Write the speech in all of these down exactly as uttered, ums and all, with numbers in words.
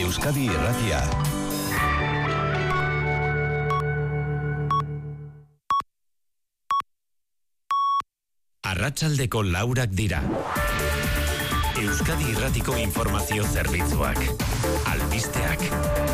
Euskadi Irratia. Arratsaldeko laurak dira. Euskadi Irratiko informazio zerbitzuak. Albisteak.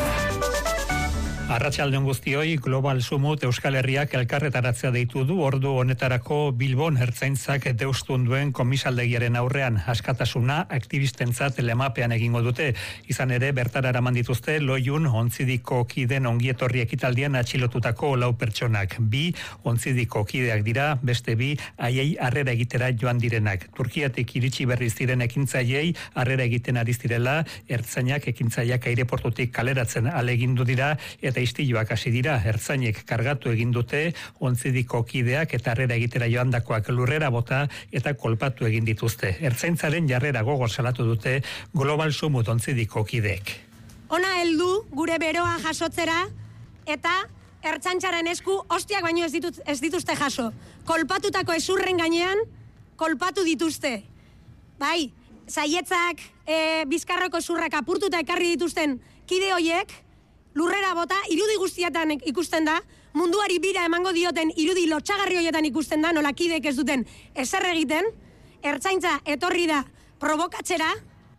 Arratsaldeon guztioi, Global Sumut Euskal Herriak elkarretaratzea deitu du ordu honetarako Bilbon ertzaintzak deustun duen komisaldegiaren aurrean. Askatasuna aktibistentzat lemapean egingo dute. Izan ere, bertara eraman dituzte Loiun ontzidiko kiden ongietorri ekitaldian atxilotutako lau pertsonak. Bi ontzidiko kideak dira, beste bi haiei harrera egitera joan direnak. Turkiatik iritsi berriz diren ekintzaileei harrera egiten ari zirela, ertzainak ekintzaileak aireportutik kaleratzen alegindu dira eta istiluak hasi dira. Ertzainek kargatu egin dute ontzidiko kideak eta harrera egitera joandakoak lurrera bota eta kolpatu egin dituzte. Ertzaintzaren jarrera gogor salatu dute Global Sumut ontzidiko kideek. Ona heldu gure beroa jasotzera eta ertzaintzaren esku ostiak baino ez, ditut, ez dituzte jaso. Kolpatutako ezurren gainean kolpatu dituzte. Bai, zaietzak, e, bizkarroko zurrak apurtuta ekarri dituzten kide hoiek lurrera bota, irudi guztietan ikusten da, munduari bira emango dioten irudi lotxagarri horietan ikusten da, nola kideek ez duten ezer egiten, ertzaintza etorri da provokatzera.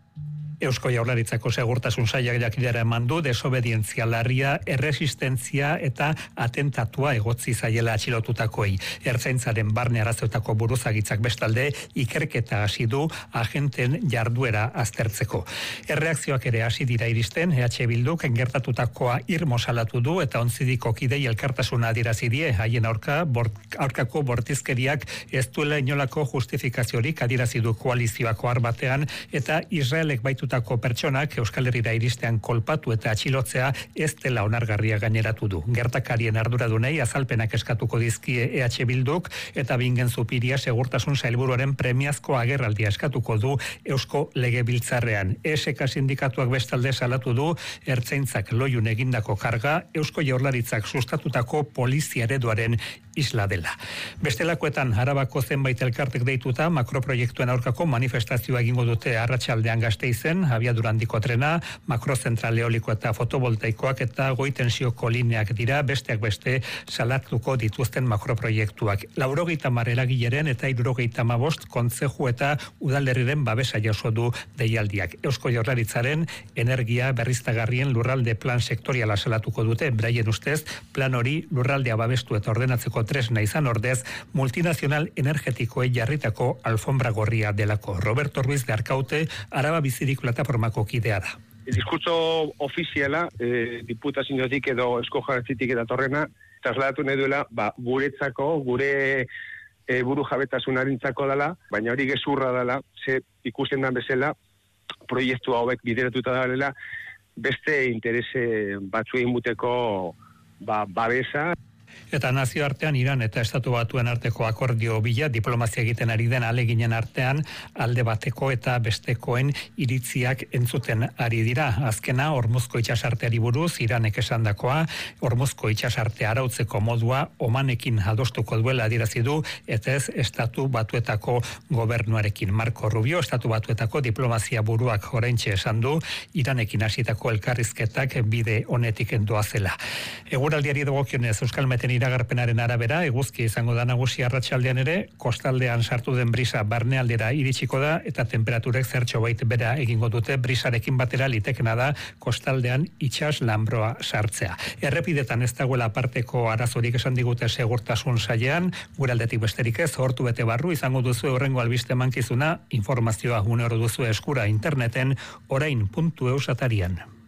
Eusko Jaurlaritzako segurtasun sailak jakitera eman du desobedientzia larria, erresistentzia eta atentatua egotzi zaiela atxilotutakoei. Ertzaintzaren barne arazoetako buruzagitzak bestalde ikerketa hasi du agenten jarduera aztertzeko. Erreakzioak ere hasi dira iristen, E H Bilduk gertatutakoa irmo salatu du eta ontzidiko kidei elkartasuna adierazi die, haien aurka bort, aurkako bortizkeriak ez duela inolako justifikaziorik adierazi du koalizioako arbatean eta Israelek baitu pertsonak Euskal Herrira iristean kolpatu eta atxilotzea ez dela onargarria gaineratu du. Gertakarien arduradunei azalpenak eskatuko dizkie E H Bilduk eta Bingen Zupiria segurtasun sailburuaren premiazko agerraldia eskatuko du Eusko Legebiltzarrean. E S K sindikatuak bestalde salatu du ertzaintzak Loiun egindako karga Eusko Jaurlaritzak sustatutako polizia ereduaren isla dela. Bestelakoetan Arabako zenbait elkartek deituta makroproiektuen aurkako manifestazioa egingo dute arratsaldean Gasteizen, abiadura handiko trena, makrozentral eoliko eta fotovoltaikoak eta goitensioko lineak dira, besteak beste salatuko dituzten makroproiektuak. Laurogeita mar eragileren eta hirurogeita hamabost kontzeju eta udalerriren babesa jaso du deialdiak. Eusko Jaurlaritzaren energia berriztagarrien lurralde plan sektoriala salatuko dute, beraien ustez plan hori lurraldea babestu eta ordenatzeko tresna izan ordez, multinazional energetikoei jarritako alfombra gorria delako. Roberto Ruiz de Arkaute, Araba Bizirik plataformako kidea da. El diskurso ofiziala, eh, diputaziotik edo Eusko Jaurlaritzatik eta torrena, trasladatu nahi duela, ba, guretzako, gure e, buru jabetasunarentzako dela, baina hori gezurra dela, ze ikusten da bezala, proiektu hauek bideratuta dalela, beste interese batzuei muteko ba, babesa. Eta nazioartean Iran eta Estatu Batuen arteko akordio bila diplomazia egiten ari den aleginen artean alde bateko eta bestekoen iritziak entzuten ari dira. Azkena Hormuzko itsasarteari buruz Iranek esandakoa, Hormuzko itsasartea arautzeko modua Omanekin adostuko duela adierazi du eta ez Estatu Batuetako gobernuarekin. Marco Rubio, Estatu Batuetako diplomazia buruak oraintxe esan du Iranekin hasitako elkarrizketak bide honetik doazela. Eguraldiari dagokionez Euskal Meten iragarpenaren arabera, eguzki izango da nagusi arratsaldean ere, kostaldean sartu den brisa barnealdera iritsiko da eta temperaturek zertxo bait bera egingo dute, brisarekin batera litekena da kostaldean itsas lanbroa sartzea. Errepidetan ez dagoela aparteko arazorik esan digute segurtasun sailean, gure aldetik besterik ez, hortu bete barru izango duzu horrengo albiste mankizuna, informazioa une oro duzu eskura interneten orain puntu eus atarian.